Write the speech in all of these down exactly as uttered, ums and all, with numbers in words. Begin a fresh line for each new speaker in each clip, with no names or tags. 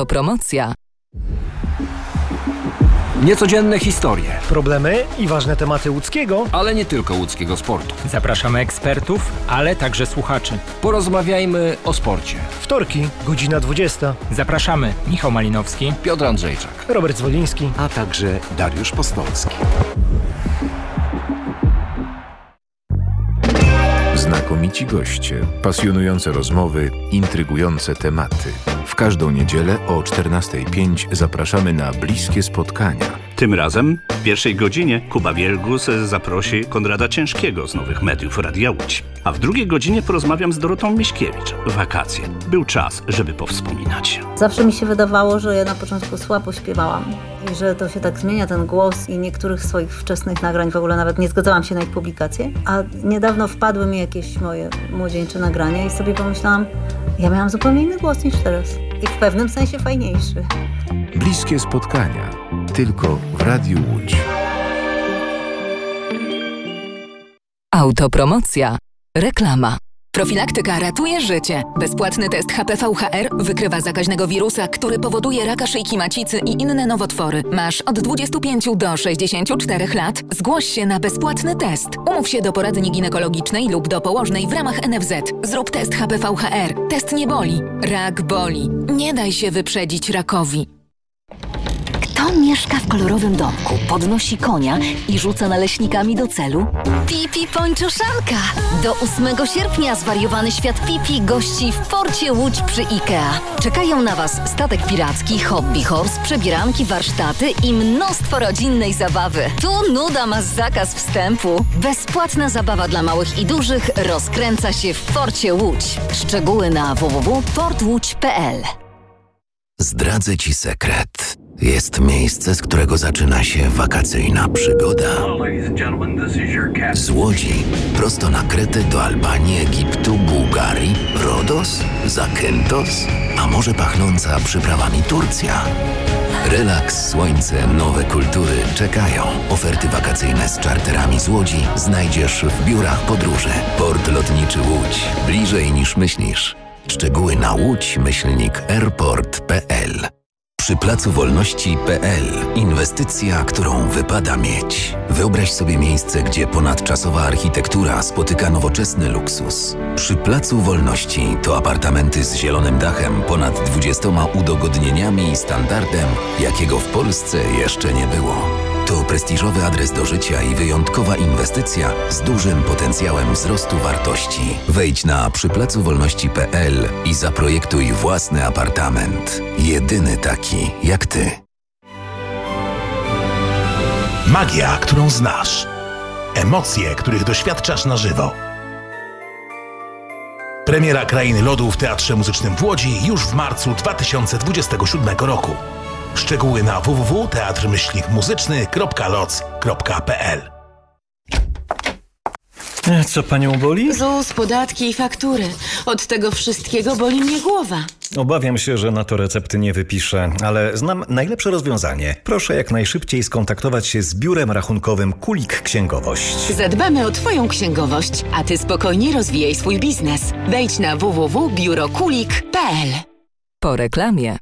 Autopromocja.
Niecodzienne historie,
problemy i ważne tematy łódzkiego,
ale nie tylko łódzkiego sportu.
Zapraszamy ekspertów, ale także słuchaczy.
Porozmawiajmy o sporcie.
Wtorki, godzina dwudziesta.
Zapraszamy Michał Malinowski,
Piotr Andrzejczak,
Robert Zwoliński,
a także Dariusz Postolski.
Znakomici goście, pasjonujące rozmowy, intrygujące tematy. W każdą niedzielę o czternasta pięć zapraszamy na bliskie spotkania.
Tym razem w pierwszej godzinie Kuba Wielgus zaprosi Konrada Ciężkiego z Nowych Mediów Radia Łódź. A w drugiej godzinie porozmawiam z Dorotą Miśkiewicz. Wakacje. Był czas, żeby powspominać.
Zawsze mi się wydawało, że ja na początku słabo śpiewałam i że to się tak zmienia, ten głos, i niektórych swoich wczesnych nagrań w ogóle nawet nie zgadzałam się na ich publikację. A niedawno wpadły mi jakieś moje młodzieńcze nagrania i sobie pomyślałam, ja miałam zupełnie inny głos niż teraz. I w pewnym sensie fajniejszy.
Bliskie spotkania. Tylko w Radiu Łódź.
Autopromocja. Reklama.
Profilaktyka ratuje życie. Bezpłatny test H P V H R wykrywa zakaźnego wirusa, który powoduje raka szyjki macicy i inne nowotwory. Masz od dwudziestu pięciu do sześćdziesięciu czterech lat. Zgłoś się na bezpłatny test. Umów się do poradni ginekologicznej lub do położnej w ramach N F Z. Zrób test H P V H R. Test nie boli. Rak boli. Nie daj się wyprzedzić rakowi.
Kto mieszka w kolorowym domku, podnosi konia i rzuca naleśnikami do celu? Pipi Pończoszanka! Do ósmego sierpnia zwariowany świat Pipi gości w porcie Łódź przy IKEA. Czekają na Was statek piracki, hobby horse, przebieranki, warsztaty i mnóstwo rodzinnej zabawy. Tu nuda ma zakaz wstępu. Bezpłatna zabawa dla małych i dużych rozkręca się w porcie Łódź. Szczegóły na w w w kropka port łódź kropka p l.
Zdradzę Ci sekret. Jest miejsce, z którego zaczyna się wakacyjna przygoda. Z Łodzi prosto na Kretę do Albanii, Egiptu, Bułgarii, Rodos, Zakynthos, a może pachnąca przyprawami Turcja. Relaks, słońce, nowe kultury czekają. Oferty wakacyjne z czarterami z Łodzi znajdziesz w biurach podróży. Port Lotniczy Łódź. Bliżej niż myślisz. Szczegóły na łódź myślnik airport kropka p l. Przy Placu Wolności kropka p l inwestycja, którą wypada mieć. Wyobraź sobie miejsce, gdzie ponadczasowa architektura spotyka nowoczesny luksus. Przy Placu Wolności to apartamenty z zielonym dachem, ponad dwudziestoma udogodnieniami i standardem, jakiego w Polsce jeszcze nie było. To prestiżowy adres do życia i wyjątkowa inwestycja z dużym potencjałem wzrostu wartości. Wejdź na przy placu wolności kropka p l i zaprojektuj własny apartament. Jedyny taki jak Ty.
Magia, którą znasz. Emocje, których doświadczasz na żywo. Premiera Krainy Lodu w Teatrze Muzycznym w Łodzi już w marcu dwa tysiące dwudziestego siódmego roku. Szczegóły na w w w kropka teatr myślnik muzyczny kropka loc kropka p l.
Co panią boli?
ZUS, podatki i faktury. Od tego wszystkiego boli mnie głowa.
Obawiam się, że na to recepty nie wypiszę, ale znam najlepsze rozwiązanie. Proszę jak najszybciej skontaktować się z biurem rachunkowym Kulik Księgowość.
Zadbamy o Twoją księgowość, a Ty spokojnie rozwijaj swój biznes. Wejdź na w w w kropka biuro kulik kropka p l.
Po reklamie.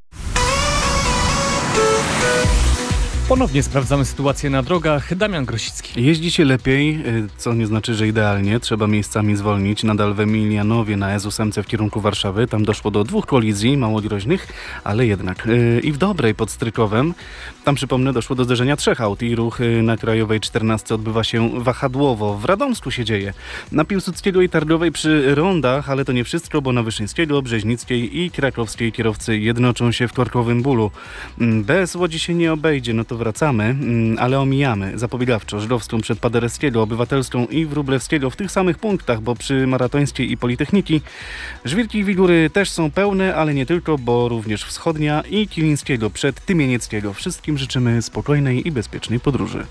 Ponownie sprawdzamy sytuację na drogach. Damian Grosicki.
Jeździ się lepiej, co nie znaczy, że idealnie. Trzeba miejscami zwolnić. Nadal w Emilianowie na S ósem w kierunku Warszawy. Tam doszło do dwóch kolizji, mało groźnych, ale jednak. I w Dobrej pod Strykowem. Tam, przypomnę, doszło do zderzenia trzech aut i ruch na Krajowej czternastce odbywa się wahadłowo. W Radomsku się dzieje. Na Piłsudskiego i Targowej przy rondach, ale to nie wszystko, bo na Wyszyńskiego, Brzeźnickiej i Krakowskiej kierowcy jednoczą się w korkowym bólu. Bez Łodzi się nie obejdzie, no to wracamy, ale omijamy zapobiegawczo Żydowską przed Paderewskiego, Obywatelską i Wróblewskiego w tych samych punktach, bo przy Maratońskiej i Politechniki Żwirki i Wigury też są pełne, ale nie tylko, bo również Wschodnia i Kilińskiego przed Tymienieckiego. Wszystkim życzymy spokojnej i bezpiecznej podróży.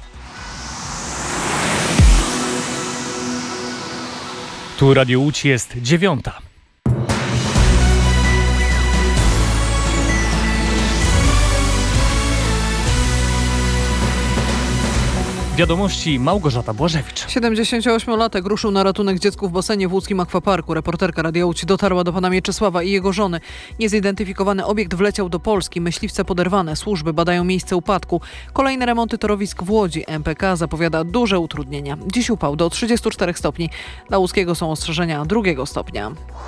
Tu Radio Łódź jest dziewiąta. Wiadomości Małgorzata Błażewicz.
siedemdziesięcioośmiolatek ruszył na ratunek dziecku w basenie w łódzkim akwaparku. Reporterka Radia Łódź dotarła do pana Mieczysława i jego żony. Niezidentyfikowany obiekt wleciał do Polski. Myśliwce poderwane. Służby badają miejsce upadku. Kolejne remonty torowisk w Łodzi. M P K zapowiada duże utrudnienia. Dziś upał do trzydziestu czterech stopni. Dla łódzkiego są ostrzeżenia drugiego stopnia.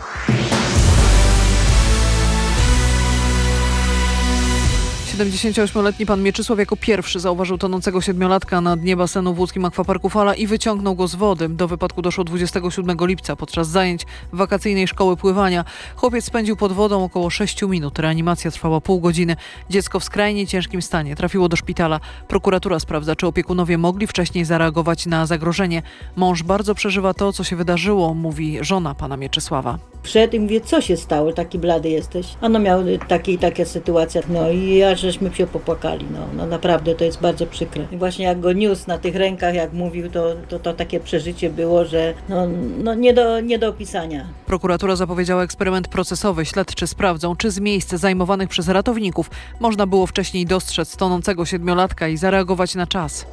siedemdziesięcioośmioletni pan Mieczysław jako pierwszy zauważył tonącego siedmiolatka na dnie basenu w łódzkim akwaparku Fala i wyciągnął go z wody. Do wypadku doszło dwudziestego siódmego lipca podczas zajęć wakacyjnej szkoły pływania. Chłopiec spędził pod wodą około sześciu minut. Reanimacja trwała pół godziny. Dziecko w skrajnie ciężkim stanie trafiło do szpitala. Prokuratura sprawdza, czy opiekunowie mogli wcześniej zareagować na zagrożenie. Mąż bardzo przeżywa to, co się wydarzyło, mówi żona pana Mieczysława.
Wszedł i mówię, co się stało, taki blady jesteś. Ono miał takie i takie sytuacje. No i ja żeśmy się popłakali. No, no naprawdę to jest bardzo przykre. I właśnie jak go niósł na tych rękach, jak mówił, to, to, to takie przeżycie było, że no, no nie, do, nie do opisania.
Prokuratura zapowiedziała eksperyment procesowy. Śledczy sprawdzą, czy z miejsc zajmowanych przez ratowników można było wcześniej dostrzec tonącego siedmiolatka i zareagować na czas.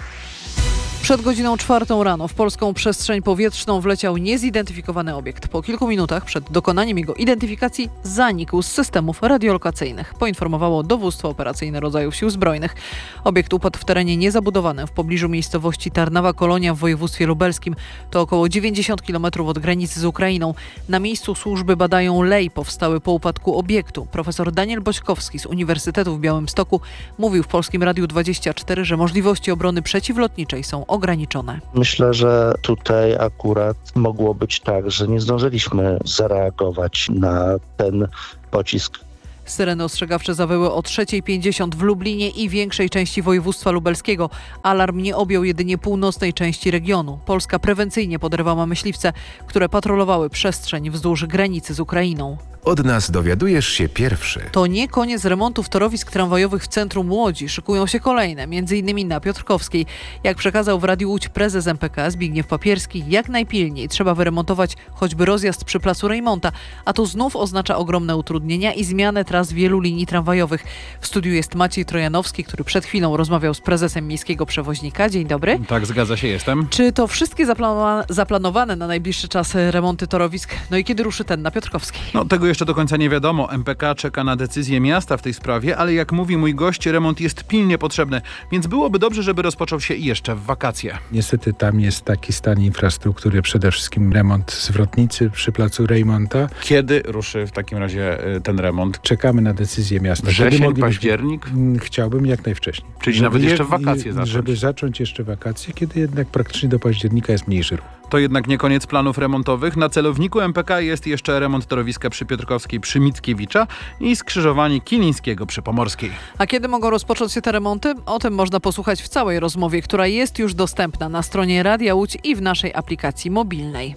Przed godziną czwartą rano w polską przestrzeń powietrzną wleciał niezidentyfikowany obiekt. Po kilku minutach przed dokonaniem jego identyfikacji zanikł z systemów radiolokacyjnych, poinformowało Dowództwo Operacyjne Rodzajów Sił Zbrojnych. Obiekt upadł w terenie niezabudowanym w pobliżu miejscowości Tarnawa Kolonia w województwie lubelskim. To około dziewięćdziesiąt kilometrów od granicy z Ukrainą. Na miejscu służby badają lej powstały po upadku obiektu. Profesor Daniel Bośkowski z Uniwersytetu w Białymstoku mówił w Polskim Radiu dwadzieścia cztery, że możliwości obrony przeciwlotniczej są ograniczone.
Myślę, że tutaj akurat mogło być tak, że nie zdążyliśmy zareagować na ten pocisk.
Syreny ostrzegawcze zawyły o trzeciej pięćdziesiąt w Lublinie i większej części województwa lubelskiego. Alarm nie objął jedynie północnej części regionu. Polska prewencyjnie podrywała myśliwce, które patrolowały przestrzeń wzdłuż granicy z Ukrainą.
Od nas dowiadujesz się pierwszy.
To nie koniec remontów torowisk tramwajowych w centrum Łodzi. Szykują się kolejne, między innymi na Piotrkowskiej. Jak przekazał w Radiu Łódź prezes M P K Zbigniew Papierski, jak najpilniej trzeba wyremontować choćby rozjazd przy placu Rejmonta, a to znów oznacza ogromne utrudnienia i zmianę tras wielu linii tramwajowych. W studiu jest Maciej Trojanowski, który przed chwilą rozmawiał z prezesem miejskiego przewoźnika. Dzień dobry.
Tak, zgadza się, jestem.
Czy to wszystkie zaplanowane, zaplanowane na najbliższy czas remonty torowisk? No i kiedy ruszy ten na Piotrkowskiej?
No tego jeszcze do końca nie wiadomo. M P K czeka na decyzję miasta w tej sprawie, ale jak mówi mój gość, remont jest pilnie potrzebny, więc byłoby dobrze, żeby rozpoczął się jeszcze w wakacje.
Niestety tam jest taki stan infrastruktury, przede wszystkim remont zwrotnicy przy placu Rejmonta.
Kiedy ruszy w takim razie ten remont?
Czekamy na decyzję miasta.
Wrzesień, październik?
Chciałbym jak najwcześniej.
Czyli żeby nawet jeszcze w wakacje zacząć?
Żeby zacząć jeszcze wakacje, kiedy jednak praktycznie do października jest mniejszy ruch.
To jednak nie koniec planów remontowych. Na celowniku M P K jest jeszcze remont torowiska przy Piotrkowskiej przy Mickiewicza i skrzyżowanie Kilińskiego przy Pomorskiej.
A kiedy mogą rozpocząć się te remonty? O tym można posłuchać w całej rozmowie, która jest już dostępna na stronie Radia Łódź i w naszej aplikacji mobilnej.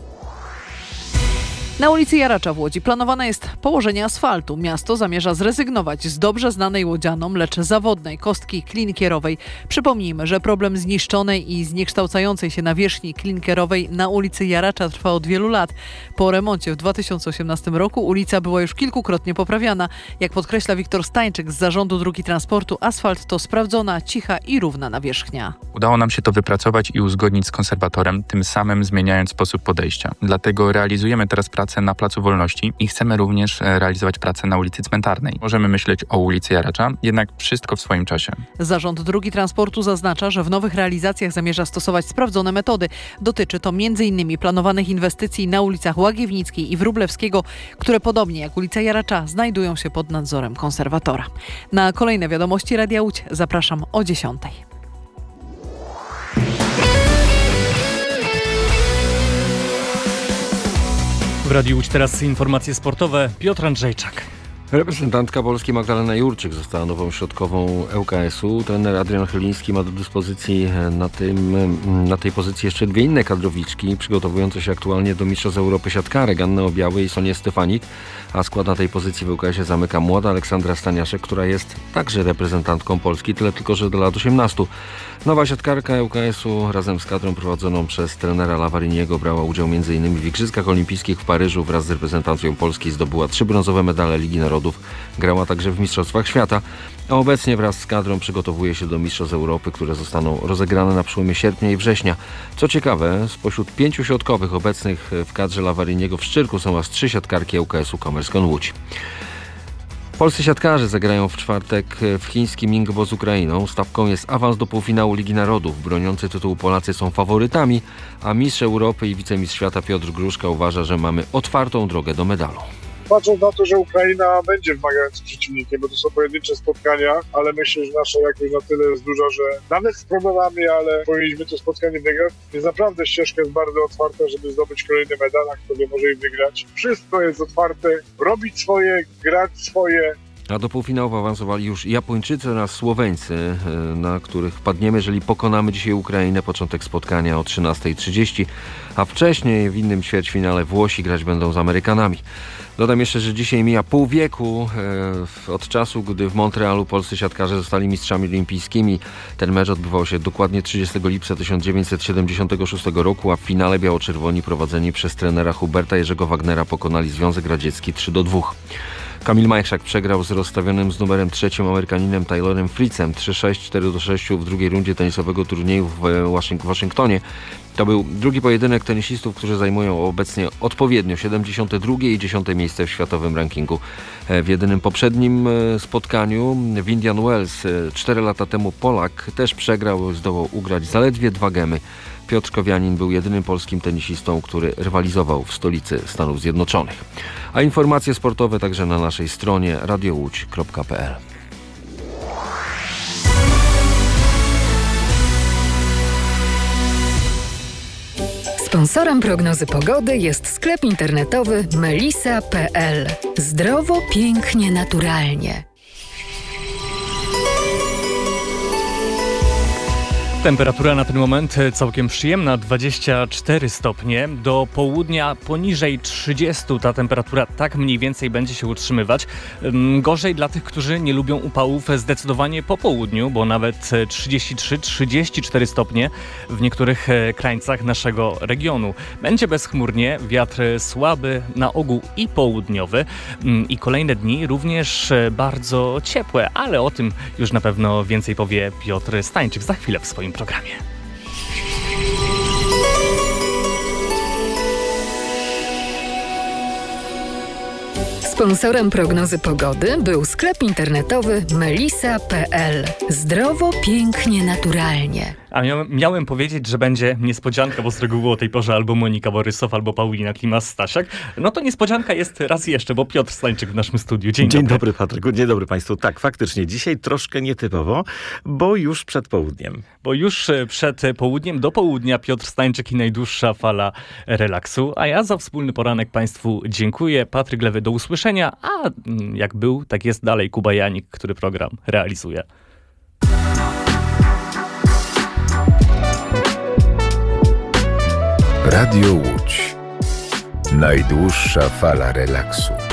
Na ulicy Jaracza w Łodzi planowane jest położenie asfaltu. Miasto zamierza zrezygnować z dobrze znanej łodzianom, lecz zawodnej kostki klinkierowej. Przypomnijmy, że problem zniszczonej i zniekształcającej się nawierzchni klinkierowej na ulicy Jaracza trwa od wielu lat. Po remoncie w dwa tysiące osiemnastym roku ulica była już kilkukrotnie poprawiana. Jak podkreśla Wiktor Stańczyk z Zarządu Dróg i Transportu, asfalt to sprawdzona, cicha i równa nawierzchnia.
Udało nam się to wypracować i uzgodnić z konserwatorem, tym samym zmieniając sposób podejścia. Dlatego realizujemy teraz pracę na Placu Wolności i chcemy również realizować pracę na ulicy Cmentarnej. Możemy myśleć o ulicy Jaracza, jednak wszystko w swoim czasie.
Zarząd Dróg i Transportu zaznacza, że w nowych realizacjach zamierza stosować sprawdzone metody. Dotyczy to między innymi planowanych inwestycji na ulicach Łagiewnickiej i Wróblewskiego, które podobnie jak ulica Jaracza znajdują się pod nadzorem konserwatora. Na kolejne wiadomości Radia Łódź zapraszam o dziesiątej.
W Radiu Łódź teraz informacje sportowe. Piotr Andrzejczak.
Reprezentantka Polski Magdalena Jurczyk została nową środkową L K S u. Trener Adrian Chyliński ma do dyspozycji na, tym, na tej pozycji jeszcze dwie inne kadrowiczki przygotowujące się aktualnie do Mistrzostw Europy siatkarek, Annę Obiałę i Sonię Stefanik, a skład na tej pozycji w L K S ie zamyka młoda Aleksandra Staniaszek, która jest także reprezentantką Polski, tyle tylko, że do lat osiemnastu. Nowa siatkarka L K S u razem z kadrą prowadzoną przez trenera Lavariniego brała udział m.in. w Igrzyskach Olimpijskich w Paryżu. Wraz z reprezentacją Polski zdobyła trzy brązowe medale Ligi Narodów Narodów. Grała także w Mistrzostwach Świata, a obecnie wraz z kadrą przygotowuje się do Mistrzostw Europy, które zostaną rozegrane na przełomie sierpnia i września. Co ciekawe, spośród pięciu środkowych obecnych w kadrze Lawaryniego w Szczyrku są aż trzy siatkarki U K S-u Commerzone Łódź. Polscy siatkarze zagrają w czwartek w chińskim Ningbo z Ukrainą. Stawką jest awans do półfinału Ligi Narodów. Broniący tytułu Polacy są faworytami, a mistrz Europy i wicemistrz świata Piotr Gruszka uważa, że mamy otwartą drogę do medalu.
Patrząc na to, że Ukraina będzie wymagającym przeciwnikiem, bo to są pojedyncze spotkania, ale myślę, że nasza jakość na tyle jest duża, że nawet z problemami, ale powinniśmy to spotkanie wygrać. Więc naprawdę ścieżka jest bardzo otwarta, żeby zdobyć kolejny medal, który może im wygrać. Wszystko jest otwarte, robić swoje, grać swoje.
A do półfinału awansowali już Japończycy oraz Słoweńcy, na których wpadniemy, jeżeli pokonamy dzisiaj Ukrainę. Początek spotkania o trzynasta trzydzieści, a wcześniej w innym ćwierćfinale Włosi grać będą z Amerykanami. Dodam jeszcze, że dzisiaj mija pół wieku e, od czasu, gdy w Montrealu polscy siatkarze zostali mistrzami olimpijskimi. Ten mecz odbywał się dokładnie trzydziestego lipca tysiąc dziewięćset siedemdziesiątego szóstego roku, a w finale biało-czerwoni prowadzeni przez trenera Huberta Jerzego Wagnera pokonali Związek Radziecki trzy do dwóch. Kamil Majchrzak przegrał z rozstawionym z numerem trzecim Amerykaninem Taylorem Fritzem trzy sześć, cztery do sześciu w drugiej rundzie tenisowego turnieju w Waszyngtonie. To był drugi pojedynek tenisistów, którzy zajmują obecnie odpowiednio siedemdziesiąte drugie i dziesiąte miejsce w światowym rankingu. W jedynym poprzednim spotkaniu w Indian Wells cztery lata temu Polak też przegrał, zdołał ugrać zaledwie dwa gemy. Piotr Kowianin był jedynym polskim tenisistą, który rywalizował w stolicy Stanów Zjednoczonych. A informacje sportowe także na naszej stronie radio łódź kropka p l.
Sponsorem prognozy pogody jest sklep internetowy melisa kropka p l. Zdrowo, pięknie, naturalnie.
Temperatura na ten moment całkiem przyjemna, dwadzieścia cztery stopnie. Do południa poniżej trzydziestu ta temperatura tak mniej więcej będzie się utrzymywać. Gorzej dla tych, którzy nie lubią upałów, zdecydowanie po południu, bo nawet trzydzieści trzy trzydzieści cztery stopnie w niektórych krańcach naszego regionu. Będzie bezchmurnie, wiatr słaby, na ogół i południowy. I kolejne dni również bardzo ciepłe, ale o tym już na pewno więcej powie Piotr Stańczyk za chwilę w swoim programie.
Sponsorem prognozy pogody był sklep internetowy melisa kropka p l. Zdrowo, pięknie, naturalnie.
A miałem, miałem powiedzieć, że będzie niespodzianka, bo z reguły o tej porze albo Monika Borysow, albo Paulina Klimas-Stasiak. No to niespodzianka jest raz jeszcze, bo Piotr Stańczyk w naszym studiu. Dzień,
Dzień
dobry.
dobry, Patryku. Dzień dobry Państwu. Tak, faktycznie dzisiaj troszkę nietypowo, bo już przed południem.
Bo już przed południem, do południa Piotr Stańczyk i najdłuższa fala relaksu. A ja za wspólny poranek Państwu dziękuję. Patryk Lewy, do usłyszenia. A jak był, tak jest dalej Kuba Janik, który program realizuje.
Radio Łódź. Najdłuższa fala relaksu.